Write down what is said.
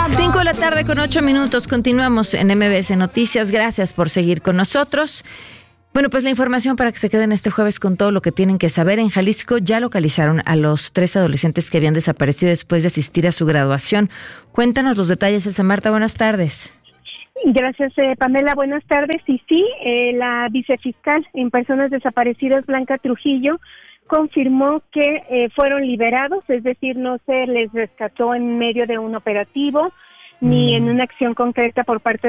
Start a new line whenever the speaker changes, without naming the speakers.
5:08 p.m. Continuamos en MBS Noticias. Gracias por seguir con nosotros. Bueno, pues la información para que se queden este jueves con todo lo que tienen que saber. En Jalisco ya localizaron a los 3 adolescentes que habían desaparecido después de asistir a su graduación. Cuéntanos los detalles, Elsa Marta. Buenas tardes.
Gracias, Pamela. Buenas tardes. Y sí, la vicefiscal en personas desaparecidas, Blanca Trujillo, confirmó que fueron liberados, es decir, no se les rescató en medio de un operativo ni en una acción concreta por parte